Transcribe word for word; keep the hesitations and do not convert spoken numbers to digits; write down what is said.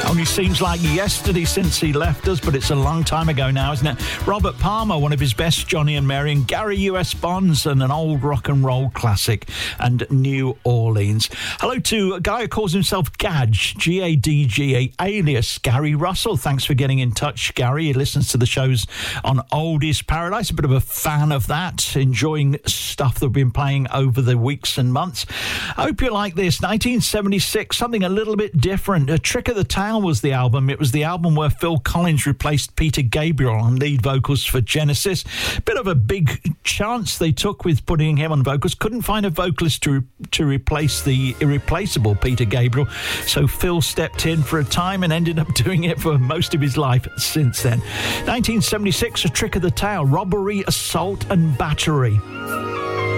Only seems like yesterday since he left us, but it's a long time ago now, isn't it? Robert Palmer, one of his best, Johnny and Mary, and Gary U S Bonds, and an old rock and roll classic, and New Orleans. Hello to a guy who calls himself Gadge, G A D G A, alias Gary Russell. Thanks for getting in touch, Gary. He listens to the shows on Oldies Paradise, a bit of a fan of that, enjoying stuff that we've been playing over the weeks and months. I hope you like this. nineteen seventy-six, something a little bit different. A Trick of the Tail was the album. It was the album where Phil Collins replaced Peter Gabriel on lead vocals for Genesis. Bit of a big chance they took with putting him on vocals. Couldn't find a vocalist to to replace the irreplaceable Peter Gabriel, so Phil stepped in for a time and ended up doing it for most of his life since then. nineteen seventy-six, A Trick of the Tail, robbery, assault and battery.